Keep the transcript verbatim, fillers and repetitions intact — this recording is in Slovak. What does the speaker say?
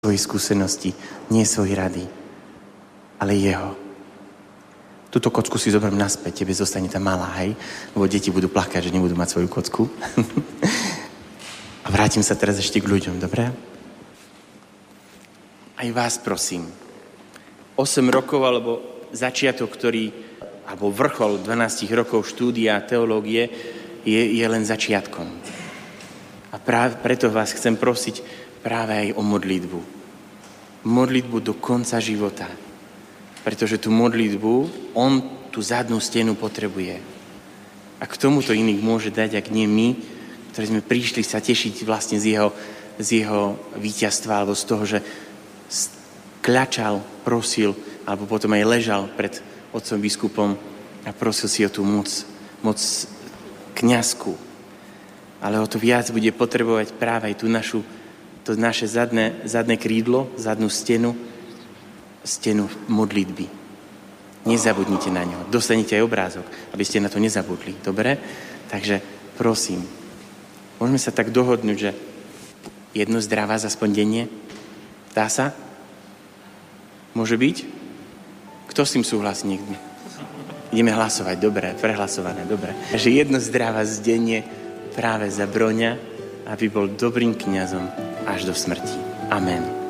svojich skúseností, nie svojich rady, ale jeho. Túto kocku si zoberiem naspäť, tebe zostane tá malá, hej? Lebo deti budú plakať, že nebudú mať svoju kocku. A vrátim sa teraz ešte k ľuďom, dobre? Aj vás prosím. osem rokov, alebo začiatok, ktorý, alebo vrchol dvanásť rokov štúdia teológie je, je len začiatkom. A práve preto vás chcem prosiť práve aj o modlitbu. Modlitbu do konca života. Pretože tú modlitbu, on tú zadnú stenu potrebuje. A k tomuto iných môže dať, ak nie my, ktorí sme prišli sa tešiť vlastne z jeho, z jeho víťazstva, alebo z toho, že kľačal, prosil, alebo potom aj ležal pred otcom biskupom a prosil si o tú moc, moc kňazku. Ale o to viac bude potrebovať práve aj tú našu, to naše zadné, zadné krídlo, zadnú stenu, stenu modlitby. Nezabudnite na ňo. Dostanete aj obrázok, aby ste na to nezabudli. Dobre? Takže prosím, môžeme sa tak dohodnúť, že jedno zdravá aspoň denne? Dá sa? Môže byť? Kto s tým súhlasí niekde? Ideme hlasovať. Dobre, prehlasované. Dobre. Takže jedno zdravá denne práve za Broňa, aby bol dobrým kňazom až do smrti. Amen.